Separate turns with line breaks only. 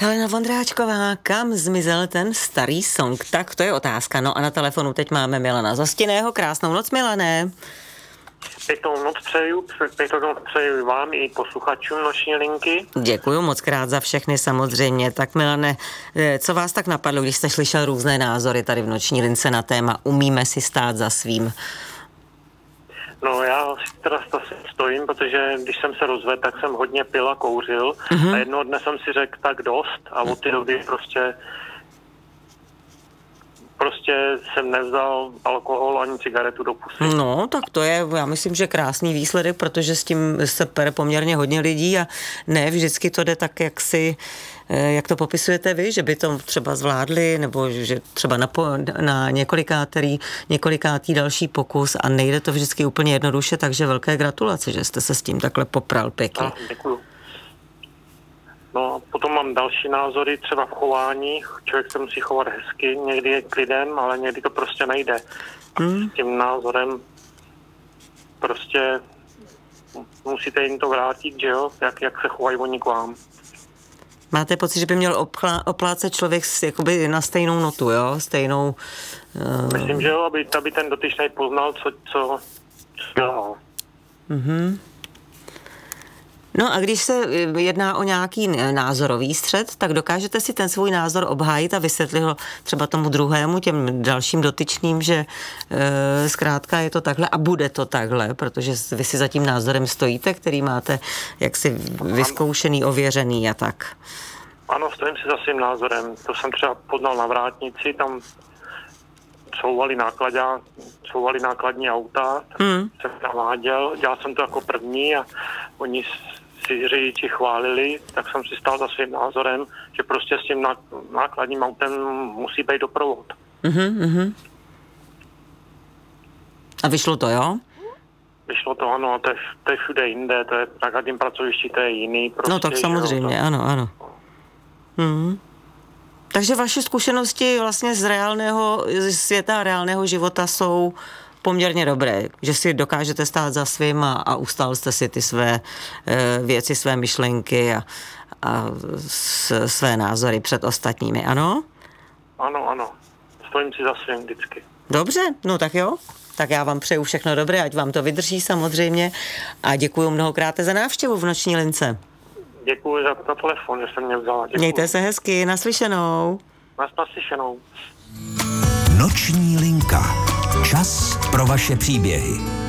Helena Vondráčková, kam zmizel ten starý song? Tak to je otázka. No a na telefonu teď máme Milana Zostinného. Krásnou noc, Milané.
Pěknou noc přeju vám i posluchačům Noční linky.
Děkuju moc krát za všechny samozřejmě. Tak Milane, co vás tak napadlo, když jste slyšel různé názory tady v Noční lince na téma Umíme si stát za svým?
No já si teda stojím, protože když jsem se rozvedl, tak jsem hodně pil a kouřil a jednoho dne jsem si řekl tak dost a od té doby prostě jsem nevzal alkohol ani cigaretu do pusy.
No, tak to je, já myslím, že krásný výsledek, protože s tím se pere poměrně hodně lidí a ne vždycky to jde tak, jak to popisujete vy, že by to třeba zvládli, nebo že třeba na několikátý další pokus a nejde to vždycky úplně jednoduše, takže velké gratulace, že jste se s tím takhle popral pěkně.
Děkuju. No a potom mám další názory, třeba v chování. Člověk se musí chovat hezky, někdy je k lidem, ale někdy to prostě nejde. S tím názorem prostě musíte jim to vrátit, že jo, jak se chovají oni k vám.
Máte pocit, že by měl oplácet člověk jakoby na stejnou notu, jo? Stejnou...
Myslím, že jo, aby ten dotyčný poznal, co dělal.
No a když se jedná o nějaký názorový střet, tak dokážete si ten svůj názor obhájit a vysvětlit ho třeba tomu druhému, těm dalším dotyčným, že zkrátka je to takhle a bude to takhle, protože vy si za tím názorem stojíte, který máte jaksi vyzkoušený, ověřený a tak.
Ano, stojím si za svým názorem. To jsem třeba poznal na Vrátnici, tam couvali nákladní auta, tak jsem naváděl, dělal jsem to jako první a oni si řidiči chválili, tak jsem si stál za svým názorem, že prostě s tím nákladním autem musí být doprovod.
A vyšlo to, jo?
Vyšlo to, ano, to je všude jinde, to je na každém pracovišti, to je jiný. Prostě,
no tak samozřejmě, ano. Takže vaše zkušenosti vlastně z reálného světa a reálného života jsou poměrně dobré, že si dokážete stát za svým a ustál jste si ty své věci, své myšlenky a své názory před ostatními, ano?
Ano. Stojím si za svým vždycky.
Dobře, no tak jo. Tak já vám přeju všechno dobré, ať vám to vydrží samozřejmě a děkuji mnohokrát za návštěvu v Noční lince.
Děkuji za telefon, že jste mě vzala. Děkuji.
Mějte se hezky, naslyšenou.
Naslyšenou.
Noční linka. Čas pro vaše příběhy.